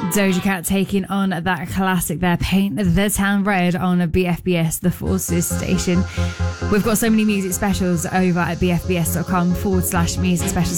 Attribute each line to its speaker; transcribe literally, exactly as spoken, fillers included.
Speaker 1: Doja Cat taking on that classic there, Paint the Town Red, on a B F B S, the Forces station. We've got so many music specials over at bfbs.com forward slash music specials.